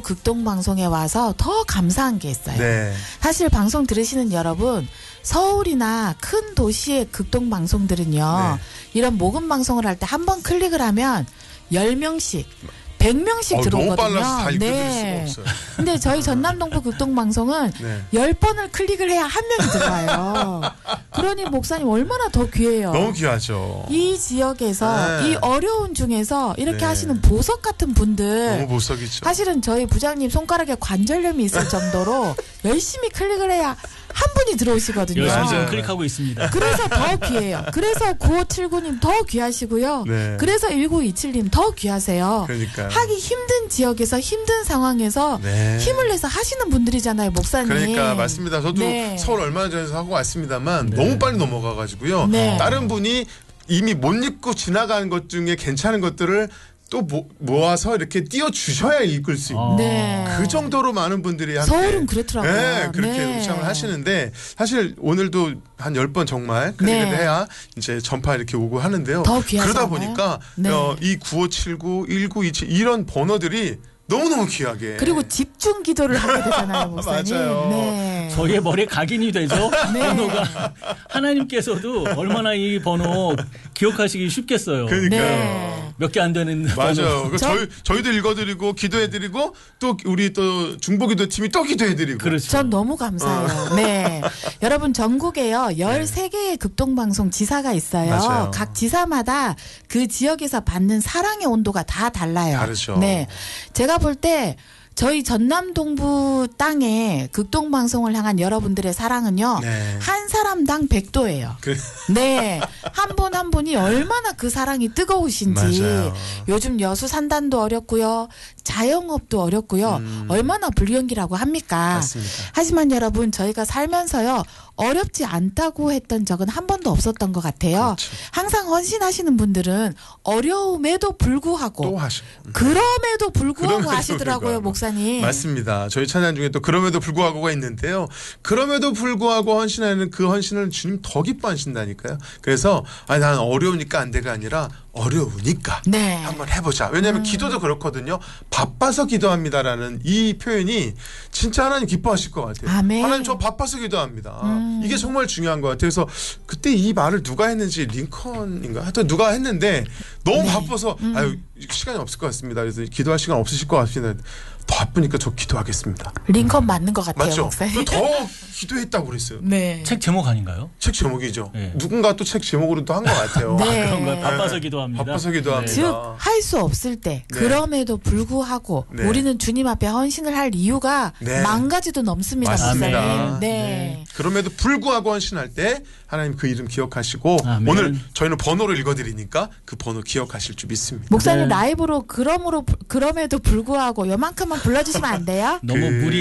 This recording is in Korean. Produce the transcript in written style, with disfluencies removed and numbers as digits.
극동방송에 와서 더 감사한 게 있어요. 네. 사실 방송 들으시는 여러분, 서울이나 큰 도시의 극동방송들은요. 네. 이런 모금 방송을 할 때 한 번 클릭을 하면 10명씩 100명씩 들어오거든요. 너무 빨라서 다 읽어드릴 수가 없어요. 근데 저희 전남동부 극동방송은 네. 10번을 클릭을 해야 한 명이 들어와요. 그러니 목사님 얼마나 더 귀해요. 너무 귀하죠. 이 지역에서 네. 이 어려운 중에서 이렇게 네. 하시는 보석 같은 분들 너무 보석이죠. 사실은 저희 부장님 손가락에 관절염이 있을 정도로 열심히 클릭을 해야 한 분이 들어오시거든요. 열심히 지금 맞아요. 클릭하고 있습니다. 그래서 더 귀해요. 그래서 9579님 더 귀하시고요. 네. 그래서 1927님 더 귀하세요. 그러니까요. 하기 힘든 지역에서 힘든 상황에서 네. 힘을 내서 하시는 분들이잖아요, 목사님. 그러니까 맞습니다. 저도 네. 서울 얼마 전에 하고 왔습니다만 네. 너무 빨리 넘어가가지고요. 네. 다른 분이 이미 못 읽고 지나간 것 중에 괜찮은 것들을 또 모아서 이렇게 띄워주셔야 읽을 수 있는 네. 그 정도로 많은 분들이 함께 서울은 그렇더라고요. 네, 그렇게 네. 묵상을 하시는데 사실 오늘도 한 10번 정말 클릭을 네. 해야 이제 전파 이렇게 오고 하는데요. 더 귀하지 그러다 않아요? 보니까 네. 이 9579, 1927 이런 번호들이 너무너무 귀하게 그리고 집중 기도를 하게 되잖아요, 목사님. 맞아요. 네. 저희의 머리에 각인이 되죠. 네. 번호가 하나님께서도 얼마나 이 번호 기억하시기 쉽겠어요. 그러니까요. 네. 몇 개 안 되는 맞아요. 번호. 저희도 읽어드리고 기도해드리고 또 우리 또 중보기도팀이 또 기도해드리고. 그렇죠. 전 너무 감사해요. 네. 여러분, 전국에요. 13개의 극동방송 지사가 있어요. 맞아요. 각 지사마다 그 지역에서 받는 사랑의 온도가 다 달라요. 다르죠. 네. 제가 볼 때 저희 전남 동부 땅에 극동방송을 향한 여러분들의 사랑은요. 네. 한 사람당 100도예요. 네. 한 분 한 분이 얼마나 그 사랑이 뜨거우신지. 맞아요. 요즘 여수 산단도 어렵고요. 자영업도 어렵고요. 얼마나 불경기라고 합니까? 맞습니다. 하지만 여러분 저희가 살면서요. 어렵지 않다고 했던 적은 한 번도 없었던 것 같아요. 그렇죠. 항상 헌신하시는 분들은 어려움에도 불구하고 또 하시고. 그럼에도 불구하고 그럼에도 하시더라고요, 불구하고. 목사님. 맞습니다. 저희 찬양 중에 또 그럼에도 불구하고가 있는데요. 그럼에도 불구하고 헌신하는 그 헌신을 주님 더 기뻐하신다니까요. 그래서 난 어려우니까 안 돼가 아니라 어려우니까 네. 한번 해보자. 왜냐하면 기도도 그렇거든요. 바빠서 기도합니다라는 이 표현이 진짜 하나님 기뻐하실 것 같아요. 아멘. 하나님 저 바빠서 기도합니다. 이게 정말 중요한 것 같아요. 그래서 그때 이 말을 누가 했는지 링컨인가 하여튼 누가 했는데 너무 바빠서 아유 시간이 없을 것 같습니다. 그래서 기도할 시간 없으실 것 같습니다. 바쁘니까 저 기도하겠습니다. 링컨 맞는 것 같아요, 맞죠? 목사님. 더 기도했다고 그랬어요. 네. 책 제목 아닌가요? 책 제목이죠. 네. 누군가 또 책 제목으로 또 한 것 같아요. 네. 그런 거예요. 바빠서 기도합니다. 바빠서 기도합니다. 즉 할 수 없을 때 네. 그럼에도 불구하고 네. 우리는 주님 앞에 헌신을 할 이유가 네. 만 가지도 넘습니다. 맞습니다. 목사님. 네. 네. 그럼에도 불구하고 헌신할 때 하나님 그 이름 기억하시고 아멘. 오늘 저희는 번호를 읽어드리니까 그 번호 기억하실 줄 믿습니다. 목사님 네. 라이브로 그럼에도 불구하고 요만큼만 불러주시면 안 돼요? 너무 무리